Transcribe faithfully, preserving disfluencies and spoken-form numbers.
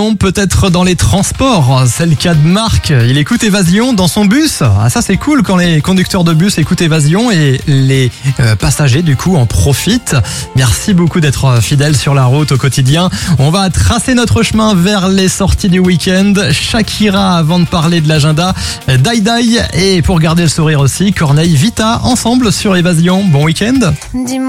Peut-être dans les transports, c'est le cas de Marc. Il écoute Évasion dans son bus. Ah, ça c'est cool quand les conducteurs de bus écoutent Évasion et les euh, passagers du coup en profitent. Merci beaucoup d'être fidèles sur la route au quotidien. On va tracer notre chemin vers les sorties du week-end. Shakira avant de parler de l'agenda. Dai Dai et pour garder le sourire aussi, Corneille Vita ensemble sur Évasion. Bon week-end. Dis-moi.